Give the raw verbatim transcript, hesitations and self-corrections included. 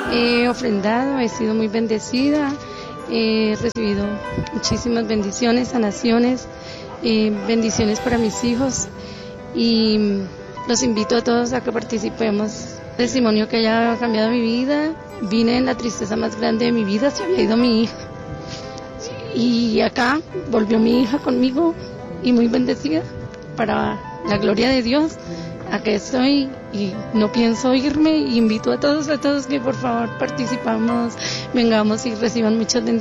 He ofrendado, he sido muy bendecida, he recibido muchísimas bendiciones, sanaciones, eh, bendiciones para mis hijos y los invito a todos a que participemos. Testimonio que haya cambiado mi vida. Vine en la tristeza más grande de mi vida, se había ido mi hija. Y acá volvió mi hija conmigo y muy bendecida para la gloria de Dios. Aquí estoy y no pienso irme. Y invito a todos, a todos que por favor participamos, vengamos y reciban muchas bendiciones.